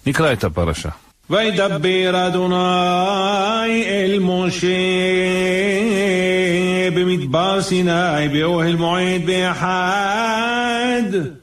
נקרא את הפרשה. וידבר אדוני אל משה במדבר סיני באוהל מועד באחד